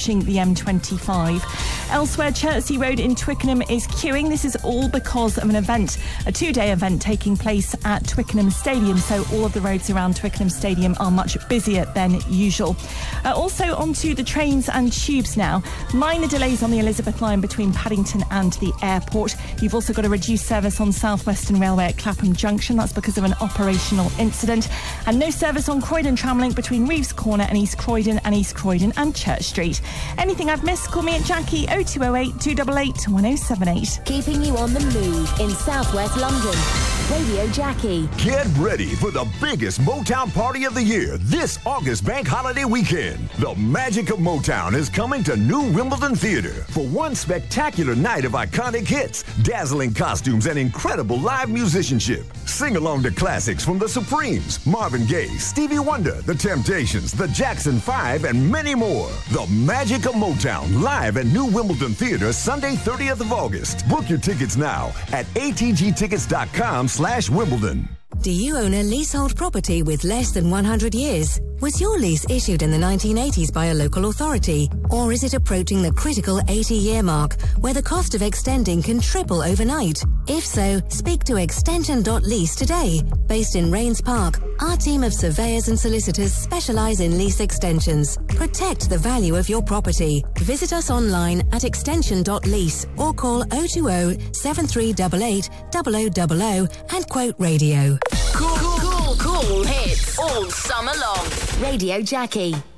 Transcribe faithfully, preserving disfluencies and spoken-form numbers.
approaching the M twenty-five. Elsewhere, Chertsey Road in Twickenham is queuing. This is all because of an event, a two-day event taking place at Twickenham Stadium, so all of the roads around Twickenham Stadium are much busier than usual. Uh, also onto the trains and tubes now. Minor delays on the Elizabeth line between Paddington and the airport. You've also got a reduced service on South Western Railway at Clapham Junction. That's because of an operational incident. And no service on Croydon Tramlink between Reeves Corner and East Croydon and East Croydon and Church Street. Anything I've missed, call me at Jackie oh two oh eight, two eight eight, one oh seven eight. Keeping you on the move in southwest London. Radio Jackie. Get ready for the biggest Motown party of the year this August bank holiday weekend. The magic of Motown is coming to New Wimbledon Theatre for one spectacular night of iconic hits, dazzling costumes, and incredible live musicianship. Sing along to classics from the Supremes, Marvin Gaye, Stevie Wonder, The Temptations, The Jackson Five, and many more. The magic of Motown live at New Wimbledon Theatre Sunday, thirtieth of August. Book your tickets now at a t g tickets dot com slash Wimbledon. Do you own a leasehold property with less than one hundred years? Was your lease issued in the nineteen eighties by a local authority? Or is it approaching the critical eighty-year mark, where the cost of extending can triple overnight? If so, speak to extension dot lease today. Based in Rains Park, our team of surveyors and solicitors specialise in lease extensions. Protect the value of your property. Visit us online at extension dot lease or call oh two oh, seven three eight eight, oh oh oh oh and quote radio. Cool, cool, cool, cool hits all summer long. Radio Jackie.